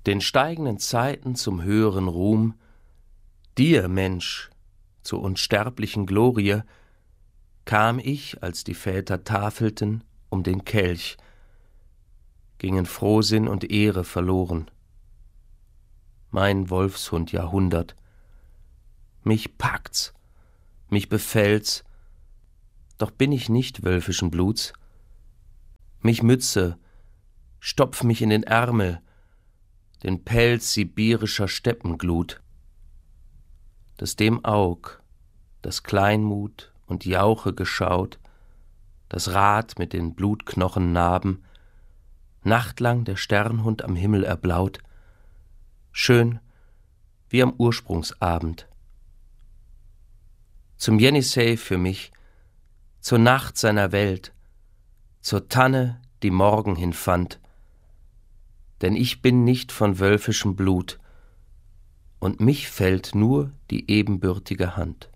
den steigenden Zeiten zum höheren Ruhm, dir, Mensch, zur unsterblichen Glorie, kam ich, als die Väter tafelten, um den Kelch, gingen Frohsinn und Ehre verloren. Mein Wolfshund-Jahrhundert, mich packt's, mich befällt's, doch bin ich nicht wölfischen Bluts. Mich Mütze, stopf mich in den Ärmel, den Pelz sibirischer Steppenglut, dass dem Aug, das Kleinmut und Jauche geschaut, das Rad mit den Blutknochennarben, nachtlang der Sternhund am Himmel erblaut, schön wie am Ursprungsabend. Zum Jenisej für mich, zur Nacht seiner Welt, zur Tanne, die morgen hinfand, denn ich bin nicht von wölfischem Blut, und mich fällt nur die ebenbürtige Hand.